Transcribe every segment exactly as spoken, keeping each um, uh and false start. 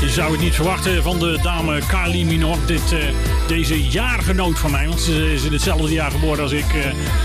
Je zou het niet verwachten van de dame Kylie Minogue. Dit, uh, deze jaargenoot van mij, want ze is in hetzelfde jaar geboren als ik. Uh,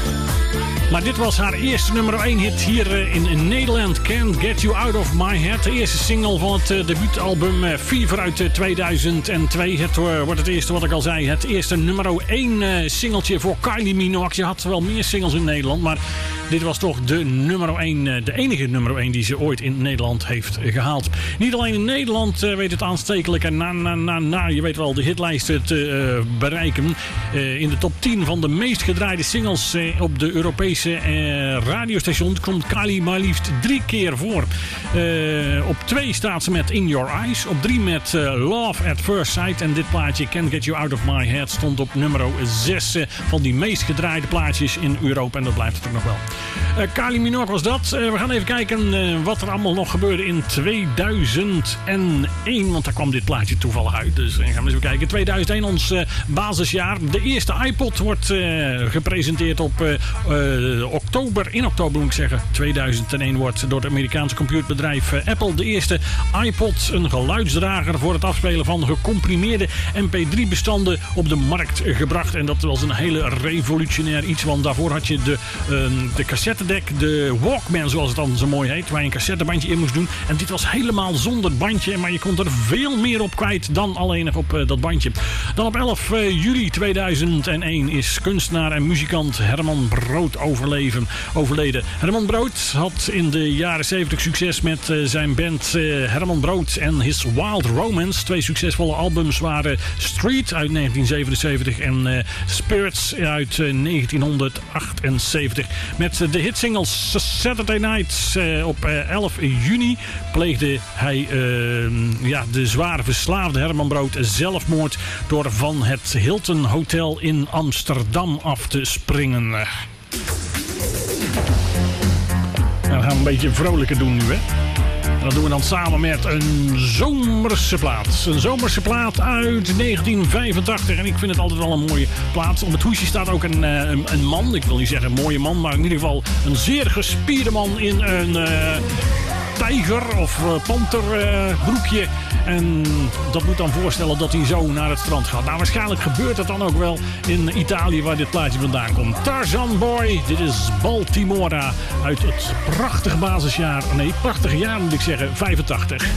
Maar dit was haar eerste nummer één hit hier in Nederland. Can't Get You Out of My Head. De eerste single van het uh, debuutalbum uh, Fever uit uh, tweeduizend twee. Het uh, wordt het eerste wat ik al zei. Het eerste nummer één uh, singeltje voor Kylie Minogue. Ze had wel meer singles in Nederland, maar dit was toch de nummer één, uh, de enige nummer één die ze ooit in Nederland heeft gehaald. Niet alleen in Nederland uh, weet het aanstekelijk en na, na, na, na, je weet wel, de hitlijsten te uh, bereiken. Uh, in de top tien van de meest gedraaide singles uh, op de Europese Uh, radiostation komt Kylie maar liefst drie keer voor. Uh, op twee staat ze met In Your Eyes. Op drie met uh, Love at First Sight. En dit plaatje, Can't Get You Out of My Head, stond op nummer zes uh, van die meest gedraaide plaatjes in Europa. En dat blijft het ook nog wel. Uh, Kylie Minogue was dat. Uh, we gaan even kijken uh, wat er allemaal nog gebeurde in tweeduizend één. Want daar kwam dit plaatje toevallig uit. Dus uh, gaan we eens even kijken. tweeduizend één, ons uh, basisjaar. De eerste iPod wordt uh, gepresenteerd op uh, uh, oktober, in oktober moet ik zeggen, tweeduizend één wordt door het Amerikaanse computerbedrijf Apple de eerste iPod, een geluidsdrager voor het afspelen van gecomprimeerde M P drie bestanden op de markt gebracht. En dat was een hele revolutionair iets, want daarvoor had je de, uh, de cassettedek, de Walkman zoals het dan zo mooi heet, waar je een cassettebandje in moest doen. En dit was helemaal zonder bandje, maar je kon er veel meer op kwijt dan alleen nog op uh, dat bandje. Dan op elf juli tweeduizend één is kunstenaar en muzikant Herman Brood overleven, overleden. Herman Brood had in de jaren zeventig succes met uh, zijn band uh, Herman Brood en His Wild Romance. Twee succesvolle albums waren Street uit negentien zevenenzeventig en uh, Spirits uit uh, negentienhonderdachtenzeventig. Met uh, de hitsingles Saturday Night uh, op uh, elf juni pleegde hij uh, ja, de zware verslaafde Herman Brood zelfmoord door van het Hilton Hotel in Amsterdam af te springen. Nou, we gaan een beetje vrolijker doen nu, hè. Dat doen we dan samen met een zomerse plaat. Een zomerse plaat uit negentien vijfentachtig. En ik vind het altijd wel een mooie plaat. Op het hoesje staat ook een, een, een man. Ik wil niet zeggen een mooie man, maar in ieder geval een zeer gespierde man in een uh, tijger of uh, panter uh, broekje. En dat moet dan voorstellen dat hij zo naar het strand gaat. Nou, waarschijnlijk gebeurt dat dan ook wel in Italië waar dit plaatje vandaan komt. Tarzan Boy, dit is Baltimora uit het prachtige basisjaar. Nee, prachtige jaar moet ik zeggen, vijfentachtig.